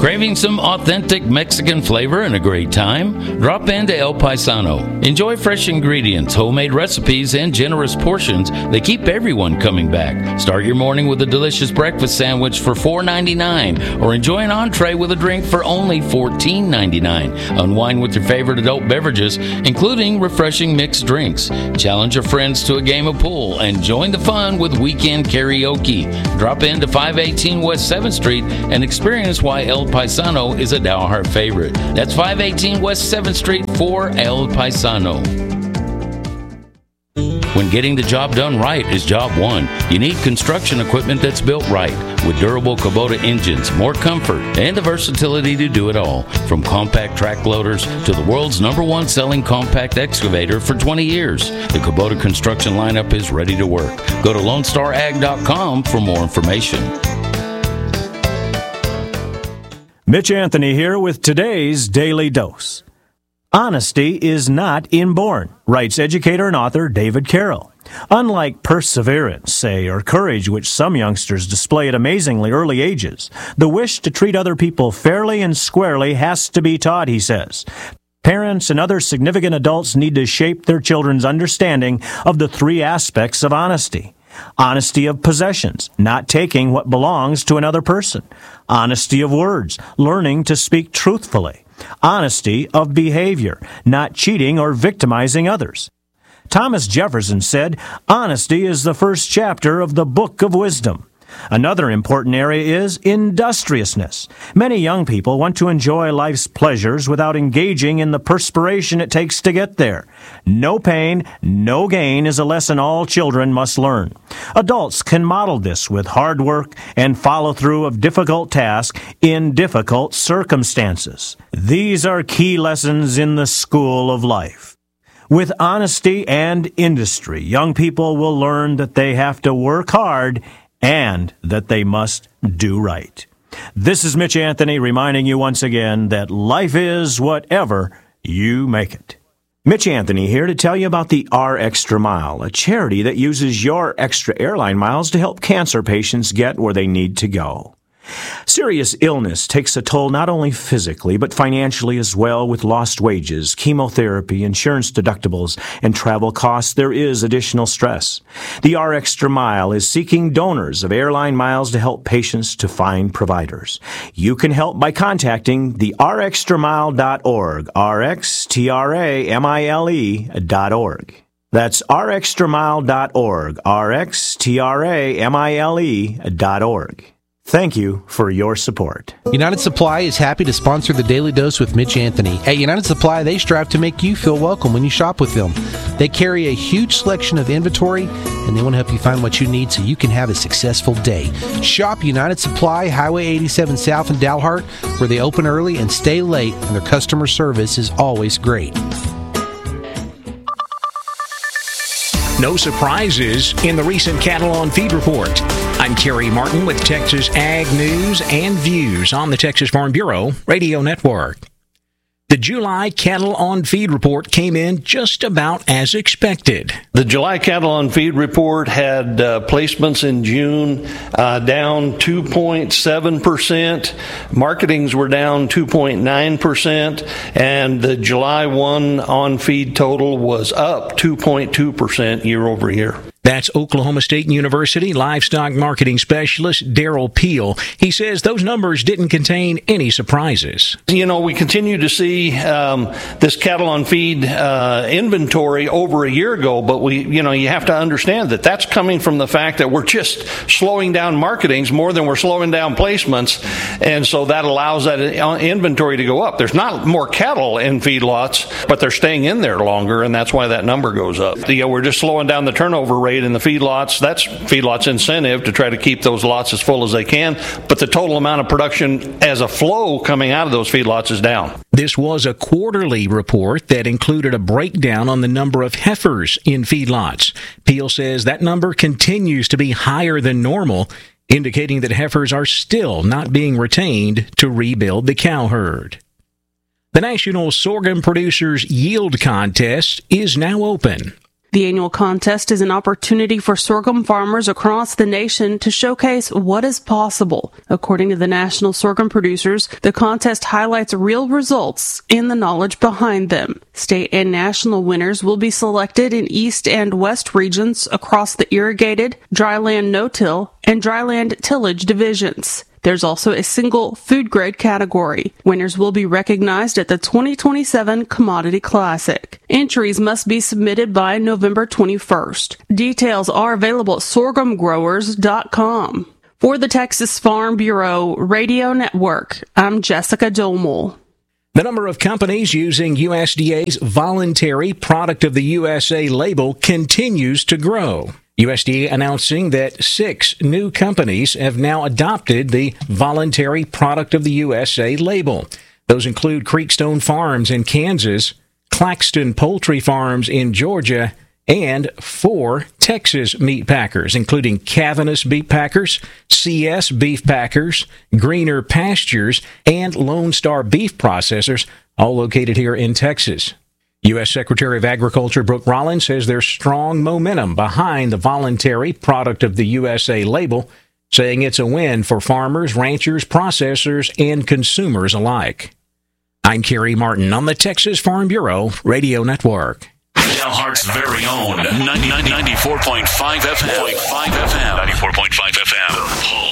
Craving some authentic Mexican flavor and a great time? Drop into El Paisano. Enjoy fresh ingredients, homemade recipes, and generous portions that keep everyone coming back. Start your morning with a delicious breakfast sandwich for $4.99 or enjoy an entree with a drink for only $14.99. Unwind with your favorite adult beverages, including refreshing mixed drinks. Challenge your friends to a game of pool and join the fun with weekend karaoke. Drop into 518 West 7th Street and experience why El Paisano is a Dalhart favorite. That's 518 West 7th Street for El Paisano. When getting the job done right is job one, you need construction equipment that's built right with durable Kubota engines, more comfort, and the versatility to do it all. From compact track loaders to the world's #1 selling compact excavator for 20 years, the Kubota construction lineup is ready to work. Go to LoneStarAg.com for more information. Mitch Anthony here with today's Daily Dose. Honesty is not inborn, writes educator and author David Carroll. Unlike perseverance, say, or courage, which some youngsters display at amazingly early ages, the wish to treat other people fairly and squarely has to be taught, he says. Parents and other significant adults need to shape their children's understanding of the three aspects of honesty. Honesty of possessions, not taking what belongs to another person. Honesty of words, learning to speak truthfully. Honesty of behavior, not cheating or victimizing others. Thomas Jefferson said, "Honesty is the first chapter of the Book of Wisdom." Another important area is industriousness. Many young people want to enjoy life's pleasures without engaging in the perspiration it takes to get there. No pain, no gain is a lesson all children must learn. Adults can model this with hard work and follow-through of difficult tasks in difficult circumstances. These are key lessons in the school of life. With honesty and industry, young people will learn that they have to work hard and that they must do right. This is Mitch Anthony reminding you once again that life is whatever you make it. Mitch Anthony here to tell you about the R Extra Mile, a charity that uses your extra airline miles to help cancer patients get where they need to go. Serious illness takes a toll not only physically, but financially as well. With lost wages, chemotherapy, insurance deductibles, and travel costs, there is additional stress. The R Extra Mile is seeking donors of airline miles to help patients to find providers. You can help by contacting the rxtramile.org, rxtramile.org. That's rxtramile.org, rxtramile.org. Thank you for your support. United Supply is happy to sponsor the Daily Dose with Mitch Anthony. At United Supply, they strive to make you feel welcome when you shop with them. They carry a huge selection of inventory, and they want to help you find what you need so you can have a successful day. Shop United Supply, Highway 87 South in Dalhart, where they open early and stay late, and their customer service is always great. No surprises in the recent Cattle on Feed report. I'm Kerry Martin with Texas Ag News and Views on the Texas Farm Bureau Radio Network. The July Cattle on Feed report came in just about as expected. The July Cattle on Feed report had placements in June down 2.7%. Marketings were down 2.9%. And the July 1 on feed total was up 2.2% year over year. That's Oklahoma State University livestock marketing specialist Daryl Peel. He says those numbers didn't contain any surprises. You know, we continue to see this cattle on feed inventory over a year ago, but you have to understand that that's coming from the fact that we're just slowing down marketings more than we're slowing down placements, and so that allows that inventory to go up. There's not more cattle in feedlots, but they're staying in there longer, and that's why that number goes up. We're just slowing down the turnover rate in the feedlots. That's feedlots' incentive to try to keep those lots as full as they can, but the total amount of production as a flow coming out of those feedlots is down. This was a quarterly report that included a breakdown on the number of heifers in feedlots. Peel says that number continues to be higher than normal, indicating that heifers are still not being retained to rebuild the cow herd. The National Sorghum Producers Yield Contest is now open. The annual contest is an opportunity for sorghum farmers across the nation to showcase what is possible. According to the National Sorghum Producers, the contest highlights real results and the knowledge behind them. State and national winners will be selected in East and West regions across the irrigated, dryland no-till, and dryland tillage divisions. There's also a single food grade category. Winners will be recognized at the 2027 Commodity Classic. Entries must be submitted by November 21st. Details are available at sorghumgrowers.com. For the Texas Farm Bureau Radio Network, I'm Jessica Domel. The number of companies using USDA's voluntary Product of the USA label continues to grow. USDA announcing that 6 new companies have now adopted the voluntary Product of the USA label. Those include Creekstone Farms in Kansas, Claxton Poultry Farms in Georgia, and 4 Texas meat packers, including Cavanis Beef Packers, CS Beef Packers, Greener Pastures, and Lone Star Beef Processors, all located here in Texas. U.S. Secretary of Agriculture Brooke Rollins says there's strong momentum behind the voluntary Product of the USA label, saying it's a win for farmers, ranchers, processors, and consumers alike. I'm Kerry Martin on the Texas Farm Bureau Radio Network. Dalhart's very own 94.5 FM. 94.5 FM.